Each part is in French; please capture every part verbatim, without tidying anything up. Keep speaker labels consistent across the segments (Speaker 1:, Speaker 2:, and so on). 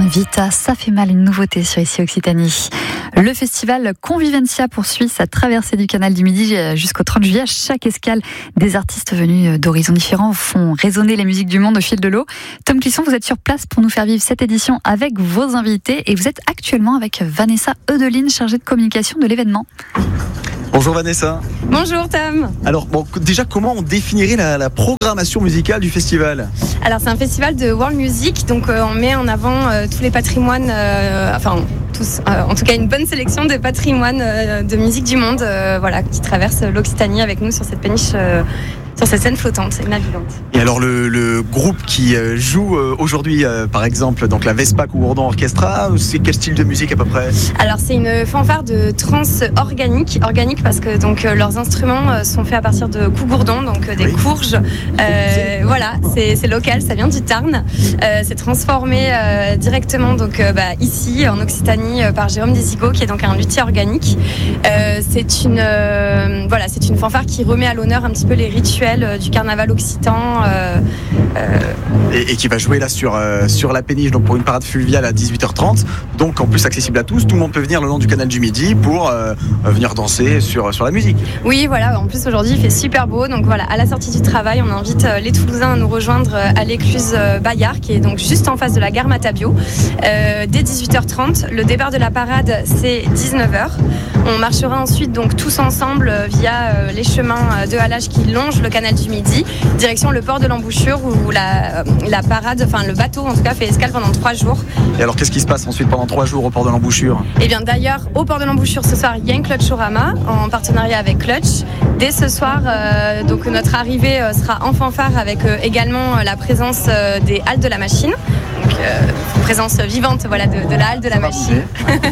Speaker 1: Vita, ça fait mal, une nouveauté sur Ici Occitanie. Le festival Convivencia poursuit sa traversée du canal du Midi jusqu'au trente juillet. À chaque escale, des artistes venus d'horizons différents font résonner les musiques du monde au fil de l'eau. Tom Clisson, vous êtes sur place pour nous faire vivre cette édition avec vos invités et vous êtes actuellement avec Vanessa Eudeline, chargée de communication de l'événement.
Speaker 2: Bonjour Vanessa.
Speaker 3: Bonjour Tom.
Speaker 2: Alors bon, déjà comment on définirait la, la programmation musicale du festival ?
Speaker 3: Alors c'est un festival de world music, donc euh, on met en avant euh, tous les patrimoines, euh, enfin tous, euh, en tout cas une bonne sélection des patrimoines euh, de musique du monde, euh, voilà, qui traversent l'Occitanie avec nous sur cette péniche. Euh, sur cette scène flottante et navigante.
Speaker 2: Et alors le, le groupe qui joue aujourd'hui, euh, par exemple, donc la Vespa Cougourdon Orchestra, c'est quel style de musique à peu près ?
Speaker 3: Alors c'est une fanfare de trance organique, organique parce que donc euh, leurs instruments euh, sont faits à partir de Cougourdon, donc euh, des oui. courges. Euh, voilà, c'est, c'est local, ça vient du Tarn. Euh, c'est transformé euh, directement donc euh, bah, ici en Occitanie euh, par Jérôme Desigo, qui est donc un luthier organique. Euh, c'est une euh, voilà, c'est une fanfare qui remet à l'honneur un petit peu les rituels du carnaval occitan euh, euh...
Speaker 2: et, et qui va jouer là sur, euh, sur la péniche, donc pour une parade fluviale à dix-huit heures trente, donc en plus accessible à tous. Tout le monde peut venir le long du canal du Midi pour euh, venir danser sur, sur la musique.
Speaker 3: Oui, voilà, en plus aujourd'hui il fait super beau, donc voilà, à la sortie du travail on invite les Toulousains à nous rejoindre à l'écluse Bayard, qui est donc juste en face de la gare Matabio, euh, dès dix-huit heures trente. Le départ de la parade c'est dix-neuf heures. On marchera ensuite donc tous ensemble via les chemins de halage qui longent le canal du Midi, direction le port de l'Embouchure où la, la parade, enfin le bateau en tout cas, fait escale pendant trois jours.
Speaker 2: Et alors qu'est-ce qui se passe ensuite pendant trois jours au port de l'Embouchure ?
Speaker 3: Eh bien d'ailleurs, au port de l'Embouchure ce soir, il y a une Clutchorama en partenariat avec Clutch. Dès ce soir, euh, donc notre arrivée euh, sera en fanfare avec euh, également euh, la présence euh, des halles de la machine. Donc, euh, présence vivante voilà, de, de la halle de la machine.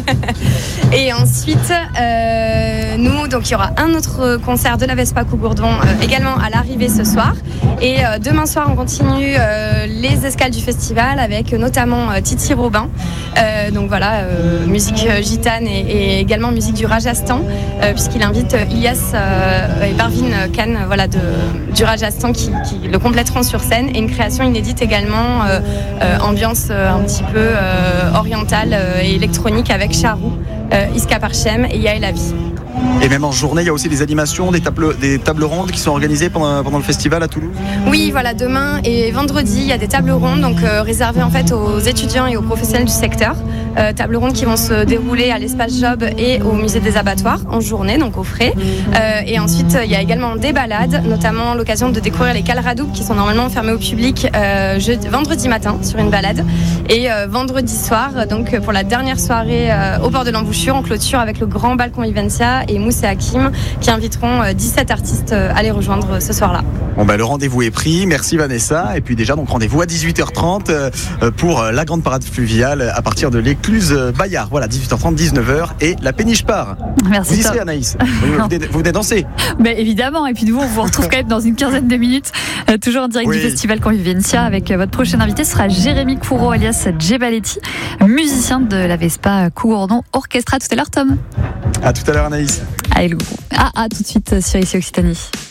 Speaker 3: Et ensuite, euh, nous, donc il y aura un autre concert de la Vespa Cougourdon euh, également à l'arrivée ce soir. Et euh, demain soir, on continue euh, les escales du festival avec euh, notamment euh, Titi Robin. Euh, donc voilà, euh, musique euh, gitane et, et également musique du Rajasthan, euh, puisqu'il invite euh, Ilyas euh, et Parvin Khan euh, voilà, de, du Rajasthan qui, qui le compléteront sur scène. Et une création inédite également, euh, euh, ambiance euh, un petit peu euh, orientale euh, et électronique avec Charou, euh, Iska Parchem et Yael Avi.
Speaker 2: Et même en journée, il y a aussi des animations, des tables, des tables rondes qui sont organisées pendant, pendant le festival à Toulouse ?
Speaker 3: Oui, voilà, demain et vendredi, il y a des tables rondes donc, euh, réservées en fait aux étudiants et aux professionnels du secteur. Euh, tables rondes qui vont se dérouler à l'espace Job et au musée des abattoirs en journée, donc au frais. Euh, et ensuite, il y a également des balades, notamment l'occasion de découvrir les Calradoubs qui sont normalement fermés au public euh, jeudi, vendredi matin sur une balade. Et euh, vendredi soir, donc pour la dernière soirée euh, au port de l'Embouchure, on clôture avec le grand bal Convivencia et Mousse et Hakim qui inviteront euh, dix-sept artistes euh, à les rejoindre ce soir-là.
Speaker 2: Bon bah le rendez-vous est pris, merci Vanessa. Et puis déjà donc rendez-vous à dix-huit heures trente euh, pour la grande parade fluviale à partir de l'écluse Bayard. Voilà, dix-huit heures trente, dix-neuf heures et la péniche part.
Speaker 1: Merci.
Speaker 2: Vous y serez Anaïs, vous, vous, venez, vous venez danser.
Speaker 1: Mais évidemment, et puis nous on vous retrouve quand même dans une quinzaine de minutes, euh, toujours en direct oui. du festival Convivencia avec euh, votre prochain invité, ce sera Jérémy Courreau alias Djebaletti, musicien de la Vespa Cougourdon Orchestra. Tout à l'heure Tom.
Speaker 2: À tout à l'heure Anaïs.
Speaker 1: Allez, le groupe. Ah, ah, tout de suite sur Ici Occitanie.